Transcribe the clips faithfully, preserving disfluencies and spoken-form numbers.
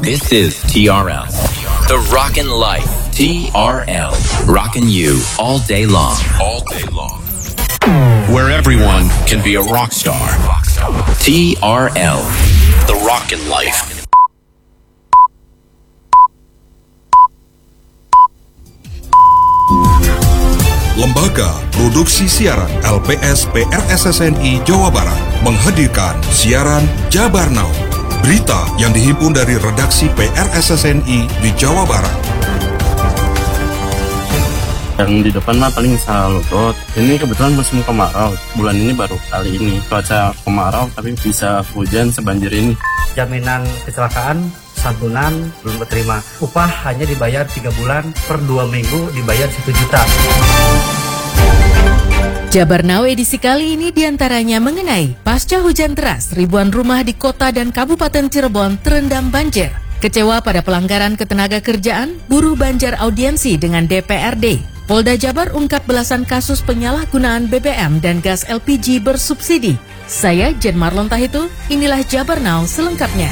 This is T R L, the Rockin' Life. T R L, rockin' you all day long. All day long. Where everyone can be a rock star. T R L, the Rockin' Life. Lembaga Produksi Siaran L P S P R S S N I Jawa Barat menghadirkan siaran Jabar Now. Berita yang dihimpun dari redaksi P R S S N I di Jawa Barat. Yang di depan mah paling salurut. Ini kebetulan musim kemarau. Bulan ini baru kali ini cuaca kemarau tapi bisa hujan sebanjir ini. Jaminan kecelakaan, santunan belum diterima. Upah hanya dibayar tiga bulan, per dua minggu dibayar satu juta. Jabar Now edisi kali ini diantaranya mengenai pasca hujan deras, ribuan rumah di kota dan Kabupaten Cirebon terendam banjir. Kecewa pada pelanggaran ketenagakerjaan, buruh Banjar audiensi dengan D P R D. Polda Jabar ungkap belasan kasus penyalahgunaan B B M dan gas L P G bersubsidi. Saya Jen Marlon Tahitu, inilah Jabar Now selengkapnya.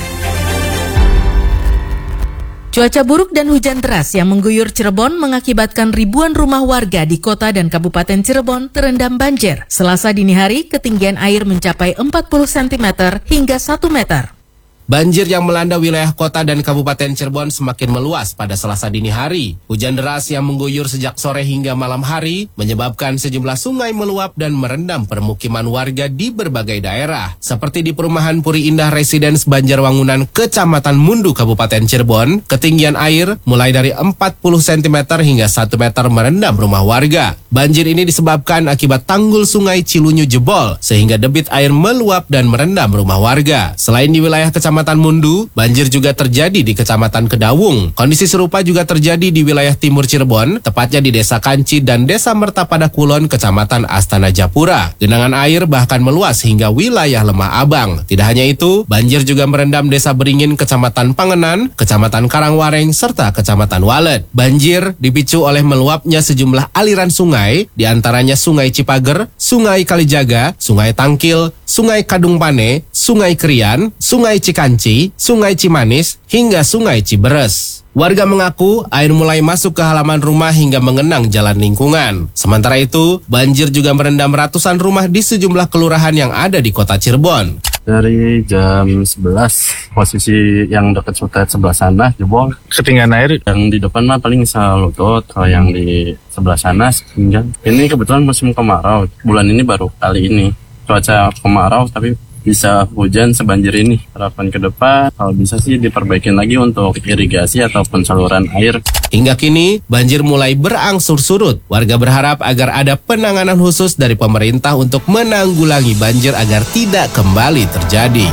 Cuaca buruk dan hujan deras yang mengguyur Cirebon mengakibatkan ribuan rumah warga di kota dan Kabupaten Cirebon terendam banjir. Selasa dini hari, ketinggian air mencapai empat puluh sentimeter hingga satu meter. Banjir yang melanda wilayah kota dan Kabupaten Cirebon semakin meluas pada Selasa dini hari. Hujan deras yang mengguyur sejak sore hingga malam hari menyebabkan sejumlah sungai meluap dan merendam permukiman warga di berbagai daerah. Seperti di perumahan Puri Indah Residence Banjarwangunan, Kecamatan Mundu, Kabupaten Cirebon, ketinggian air mulai dari empat puluh sentimeter hingga satu meter merendam rumah warga. Banjir ini disebabkan akibat tanggul sungai Cilunyu jebol, sehingga debit air meluap dan merendam rumah warga. Selain di wilayah Kecamatan Mundu, banjir juga terjadi di Kecamatan Kedawung. Kondisi serupa juga terjadi di wilayah timur Cirebon, tepatnya di Desa Kanci dan Desa Mertapada Kulon, Kecamatan Astana Japura. Genangan air bahkan meluas hingga wilayah Lemah Abang. Tidak hanya itu, banjir juga merendam Desa Beringin, Kecamatan Pangenan, Kecamatan Karangwareng, serta Kecamatan Walet. Banjir dipicu oleh meluapnya sejumlah aliran sungai, diantaranya Sungai Cipager, Sungai Kalijaga, Sungai Tangkil, Sungai Kadung Pane, Sungai Krian, Sungai Cikanci, Sungai Cimanis, hingga Sungai Ciberes. Warga mengaku air mulai masuk ke halaman rumah hingga mengenang jalan lingkungan. Sementara itu, banjir juga merendam ratusan rumah di sejumlah kelurahan yang ada di kota Cirebon. Dari jam sebelas, posisi yang dekat sutet sebelah sana jebol. Ketinggian air yang di depan mah paling salurut, kalau yang di sebelah sana setinggian. Ini kebetulan musim kemarau. Bulan ini baru kali ini cuaca kemarau tapi bisa hujan sebanjir ini. Harapan ke depan kalau bisa sih diperbaikin lagi untuk irigasi ataupun saluran air. Hingga kini banjir mulai berangsur surut. Warga berharap agar ada penanganan khusus dari pemerintah untuk menanggulangi banjir agar tidak kembali terjadi.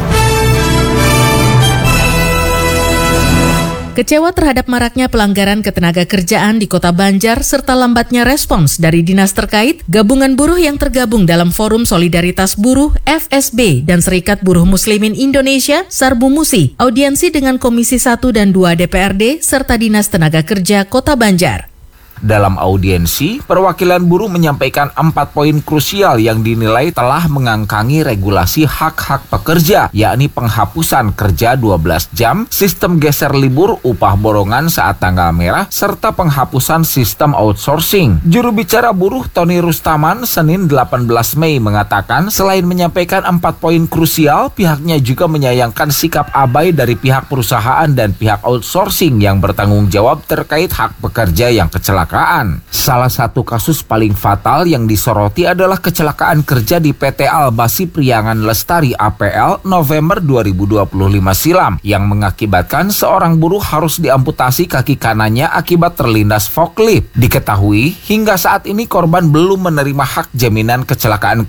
Kecewa terhadap maraknya pelanggaran ketenagakerjaan di Kota Banjar serta lambatnya respons dari dinas terkait, gabungan buruh yang tergabung dalam Forum Solidaritas Buruh F S B dan Serikat Buruh Muslimin Indonesia Sarbu Musi audiensi dengan Komisi satu dan dua D P R D serta Dinas Tenaga Kerja Kota Banjar. Dalam audiensi, perwakilan buruh menyampaikan empat poin krusial yang dinilai telah mengangkangi regulasi hak-hak pekerja, yakni penghapusan kerja dua belas jam, sistem geser libur, upah borongan saat tanggal merah, serta penghapusan sistem outsourcing. Juru bicara buruh Tony Rustaman Senin delapan belas Mei mengatakan selain menyampaikan empat poin krusial, pihaknya juga menyayangkan sikap abai dari pihak perusahaan dan pihak outsourcing yang bertanggung jawab terkait hak pekerja yang kecelakaan. Salah satu kasus paling fatal yang disoroti adalah kecelakaan kerja di P T Albasi Priangan Lestari A P L November dua ribu dua puluh lima silam yang mengakibatkan seorang buruh harus diamputasi kaki kanannya akibat terlindas forklift. Diketahui hingga saat ini korban belum menerima hak jaminan kecelakaan